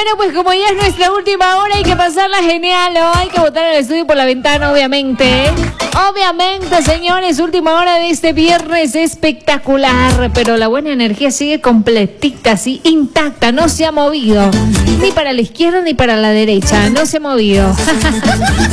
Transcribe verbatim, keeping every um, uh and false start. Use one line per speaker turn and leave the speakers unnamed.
Bueno, pues como ya es nuestra última hora, hay que pasarla genial, ¿no? Hay que botar el estudio por la ventana, obviamente. Obviamente, señores, última hora de este viernes espectacular. Pero la buena energía sigue completita, así, intacta, no se ha movido. Ni para la izquierda ni para la derecha, no se ha movido.